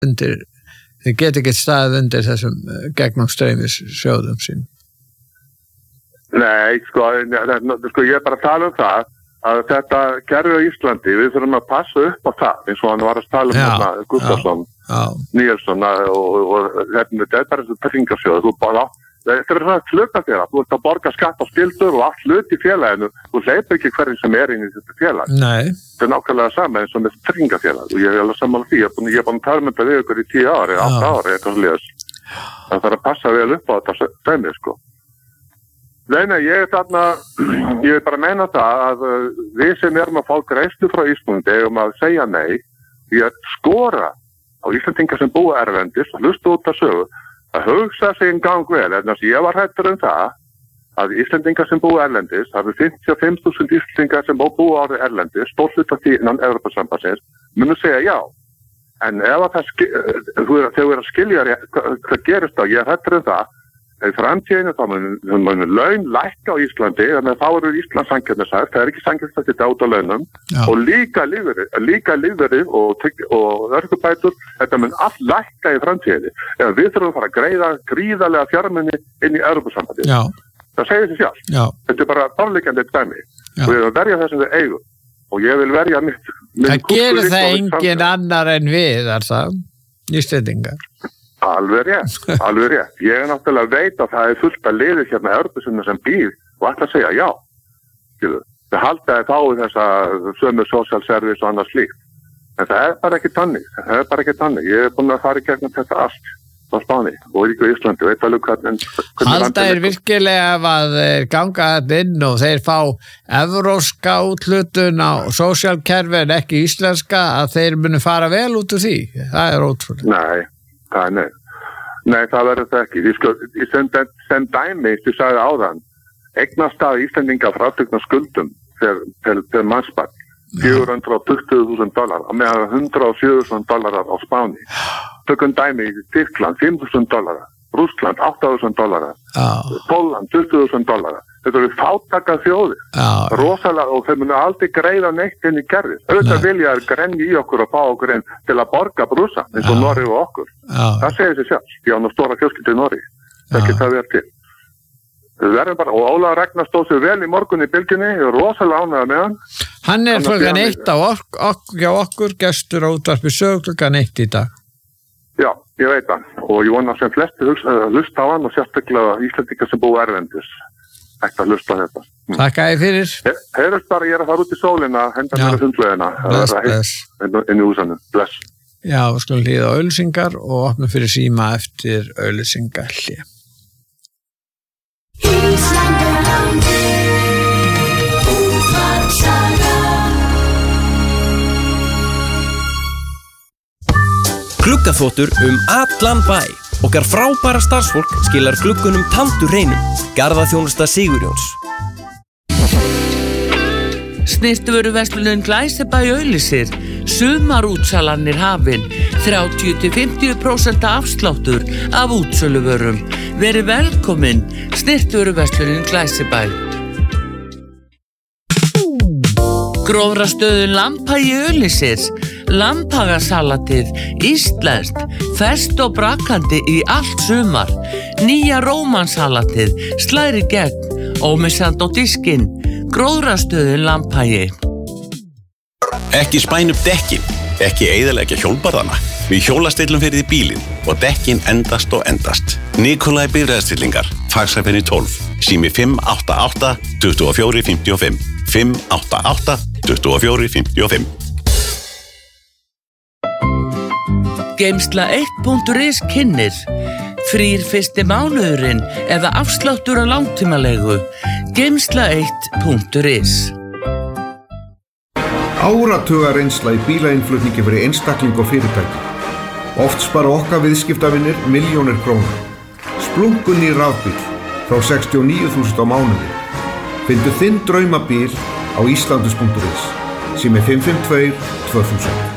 undir, þeir geta ekki staðið undir þessum gegnumstreymis sjóðum sín. Nei, sko, ég bara að tala það að þetta kerfi á Íslandi, við þurfum að passa upp á það, eins og hann var að tala Gustafsson, Níelsson og þetta bara þessu tryggingarsjóð, þú bara þetta það hlutafélag, þú ert að borga skatt á skyldur og allt hlut í félaginu, þú hleypir ekki hverjum sem inn í þetta félag. Nei. Þetta nákvæmlega sama eins og með tryggingafélag og ég alveg sammála því, ég er búin að tala með þetta við ykkur í 10 ári, 8 ári, eitthvað sliðis. Það þarf að passa vel upp á þetta dæmi, sko. Nei, ég vil bara meina það að við sem erum að fá greiðslu frá Íslandi að segja nei, ég skora á Íslandingar sem búa erlendis, hlusta út að sögu, að hugsa sig en gang vel, en ég var hræddur það að Íslandingar sem búa erlendis, það eru 55.000 Íslandingar sem búa árið erlendis, stórt hluta því innan Evrópusambandsins, munu segja já. En ef það þau eru að skilja hvað gerist þá, ég er hræddur það, í framtíðinu þá mun laun lækka á Íslandi, þannig að þá eru Íslands sanngjarnisært, það er ekki sanngjarnisært að þetta út á launum og líka lífeyri og örkubætur, þetta mun allt lækka í framtíðinu. Ef við þurfum að fara að greiða gríðarlega fjármuni inn í Evrópusambandið. Já. Það segir sig sjálf. Já. Þetta er bara fárleikandi dæmi. Og við erum að verja það sem við eigum. Og ég vil verja mitt það gerir það engin annar en við, Íslendingar. Alveg rétt. Ég náttúrulega veit að það fullt að liði hérna Evrópusinnar sem býr og ætla að segja já. Það haldaði þá í þessa sömu social service og annað slíkt. En það er bara ekki þannig. Ég er búin að fara í gegnum þetta allt á Spáni og líka í Íslandi. Veit alveg hvernig halda er virkilega ef að þeir ganga inn og þeir fá evróska úthlutun á sósíalkerfi en ekki íslenska að þeir munu fara vel út úr því. Það er ótrúlega. Nei, það verður það ekki. Ég sem dæmi, ég sagði áðan, eignastað Íslendinga frátökna skuldum til mannsbarn, $420,000, á meðan $107,000 á Spáni. Tökum dæmi í Tyrkland, $5,000, Rússland, $8,000, Pólland, $20,000. Þetta eru fátaka þjóðir, rosalega, og þeir munu aldrei greiða neitt inn í kerfið. Auðvitað vilja grenja í okkur og fá okkur inn til að borga brúsa, eins og Noreg og okkur. Það segir sig sjálf. Ég á nú stóra fjölskyldu í Noreg. Það getur það verið til. Við verðum bara, og Ólafur Ragnar stóð sér vel í morgun í bylgjunni, ég er rosalega ánægður með hann. Hann er klukkan 1 hjá okkur, gestur á útvarpi Sögu klukkan 1 í dag. Já, ég veit hann. Og ég vona sem flesti hlusta á hann og sérstaklega Íslendingar sem búa erlendis. Ætti að hlusta þetta. Takk að ég fyrir. Heyrðust bara, ég er að fara út í sólina, henda mér að hundlaðina. Bless. Inn í húsanu. Bless. Já, við skulum hlýða á auglýsingar og opna fyrir síma eftir auglýsingarhlé. Gluggaþvottur allan bæ. Okkar frábæra starfsfólk skilar gluggunum tandur hreinum. Garðaþjónusta Sigurjóns. Snyrtivöruverslunin Glæsibæ auglýsir. Sumarútsalanir hafin. 30-50% afsláttur af útsöluvörum. Verið velkomin. Snyrtivöruverslunin Glæsibæ. Grófrastöðun Lambhagi auglýsir. Lambhagasalatið, íslenskt, ferskt og brakandi í allt sumar. Nýja rómansalatið, slæri gegn, ómissandi á diskinn. Grófrastöðun Lambhagi. Ekki spæn upp dekkin, ekki eyðileggja hjólbarðana. Við hjólastillum fyrir því bílinn og dekkin endast og endast. Nikolai bifreiðastillingar, Faxafenni 12, sími 588 2455, 588 2455. Geimsla1.is kynnir. Frýr fyrsti mánuðurinn eða afsláttur á langtímalegu. Geimsla1.is. Áratuga reynsla í bílainnflutningi fyrir einstakling og fyrirtæki. Oft spara okkar viðskiptavinir milljónir króna. Splunkunni rafbíl frá 69.000 á mánuði. Fyndu þinn draumabíl á islandus.is. Sími 552 2000.